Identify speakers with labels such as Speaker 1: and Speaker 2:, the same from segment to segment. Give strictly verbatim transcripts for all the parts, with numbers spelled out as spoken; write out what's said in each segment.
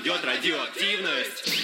Speaker 1: идет радиоактивность.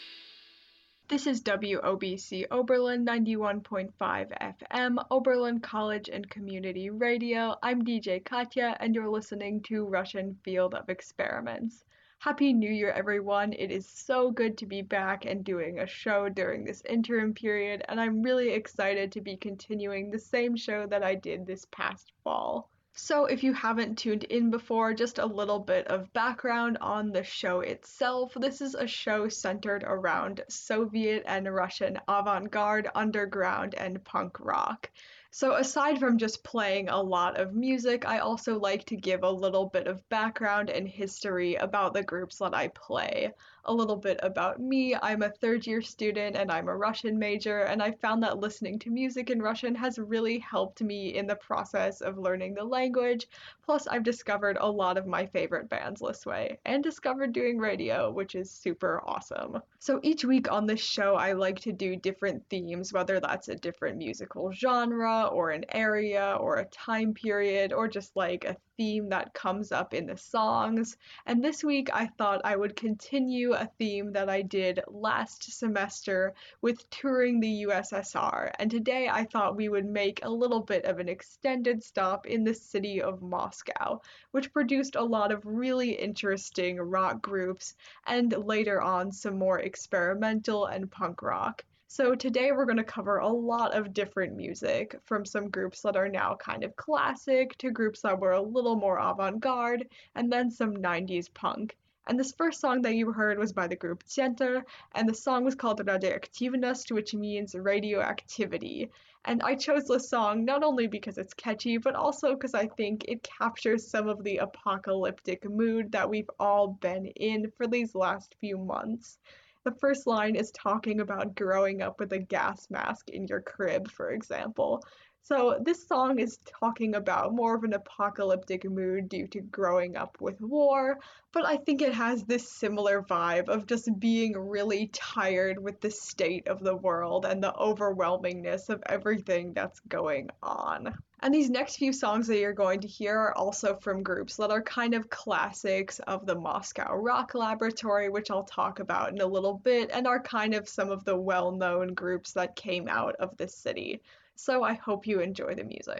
Speaker 2: This is W O B C Oberlin ninety-one point five F M, Oberlin College and Community Radio. I'm D J Katya, and you're listening to Russian Field of Experiments. Happy New Year, everyone. It is so good to be back and doing a show during this interim period, and I'm really excited to be continuing the same show that I did this past fall. So if you haven't tuned in before, just a little bit of background on the show itself. This is a show centered around Soviet and Russian avant-garde, underground, and punk rock. So aside from just playing a lot of music, I also like to give a little bit of background and history about the groups that I play. A little bit about me. I'm a third year student and I'm a Russian major, and I found that listening to music in Russian has really helped me in the process of learning the language. Plus, I've discovered a lot of my favorite bands this way, and discovered doing radio, which is super awesome. So each week on this show, I like to do different themes, whether that's a different musical genre, or an area, or a time period, or just like a theme that comes up in the songs. And this week I thought I would continue a theme that I did last semester with touring the U S S R, and today I thought we would make a little bit of an extended stop in the city of Moscow, which produced a lot of really interesting rock groups, and later on some more experimental and punk rock. So today we're going to cover a lot of different music, from some groups that are now kind of classic to groups that were a little more avant-garde, and then some nineties punk. And this first song that you heard was by the group Center, and the song was called Radioaktivnost, which means radioactivity. And I chose this song not only because it's catchy, but also because I think it captures some of the apocalyptic mood that we've all been in for these last few months. The first line is talking about growing up with a gas mask in your crib, for example. So this song is talking about more of an apocalyptic mood due to growing up with war, but I think it has this similar vibe of just being really tired with the state of the world and the overwhelmingness of everything that's going on. And these next few songs that you're going to hear are also from groups that are kind of classics of the Moscow Rock Laboratory, which I'll talk about in a little bit, and are kind of some of the well-known groups that came out of this city. So I hope you enjoy the music.